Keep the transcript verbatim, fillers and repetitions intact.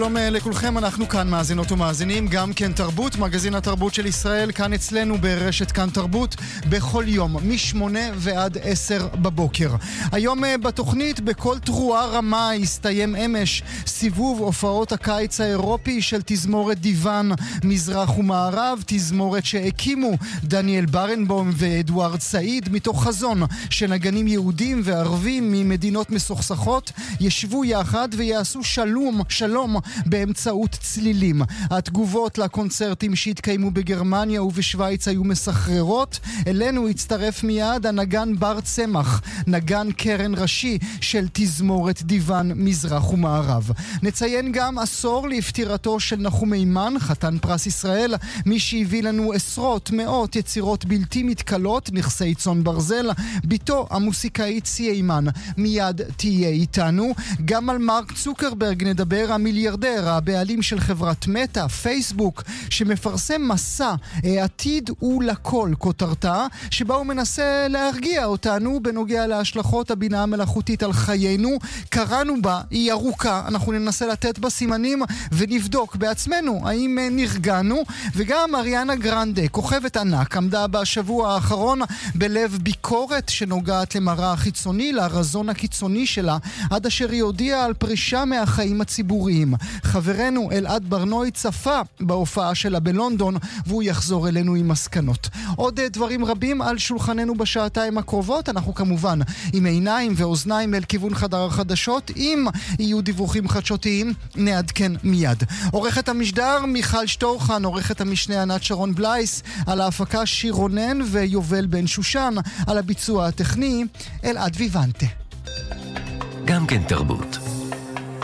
שלום לכולכם, אנחנו כאן מאזינות ומאזינים, גם כן תרבות, מגזין התרבות של ישראל, כאן אצלנו ברשת כאן תרבות, בכל יום, משמונה ועד עשר בבוקר. היום בתוכנית, בכל תרועה רמה, הסתיים אמש סיבוב הופעות הקיץ האירופי של תזמורת דיוון מזרח ומערב, תזמורת שהקימו דניאל ברנבום ואדוארד סעיד, מתוך חזון שנגנים יהודים וערבים ממדינות מסוכסכות ישבו יחד ויעשו שלום, שלום באמצעות צלילים. התגובות לקונצרטים שהתקיימו בגרמניה ובשוויץ היו מסחררות. אלינו הצטרף מיד הנגן בר צמח, נגן קרן ראשי של תזמורת דיוון מזרח ומערב. נציין גם עשור לפטירתו של נחום מימן, חתן פרס ישראל, מי שהביא לנו עשרות מאות יצירות בלתי מתקלות, נכסי צאן ברזל. ביתו המוסיקאית סיימן מיד תהיה איתנו. גם על מרק צוקרברג נדבר, המיליארדר, הבעלים של חברת מטא, פייסבוק, שמפרסם מסע עתיד ולכל כותרתה, שבה הוא מנסה להרגיע אותנו בנוגע להשלכות הבינה המלאכותית על חיינו. קראנו בה, היא ארוכה, אנחנו ננסה לתת בה סימנים ונבדוק בעצמנו האם נרגענו. וגם אריאנה גרנדה, כוכבת ענק, עמדה בשבוע האחרון בלב ביקורת שנוגעת למראה החיצוני, לרזון הקיצוני שלה, עד אשר היא הודיעה על פרישה מהחיים הציבוריים. חברנו אלעד ברנוי צפה בהופעה שלה בלונדון, והוא יחזור אלינו עם מסקנות. עוד דברים רבים על שולחננו בשעתיים הקרובות. אנחנו כמובן עם עיניים ואוזניים אל כיוון חדר החדשות. אם יהיו דיווחים חדשותיים נעדכן מיד. עורכת המשדר מיכל שטורחן, עורכת המשנה ענת שרון בלייס, על ההפקה שיר רונן ויובל בן שושן, על הביצוע הטכני אלעד ויוונטה. גם כן תרבות.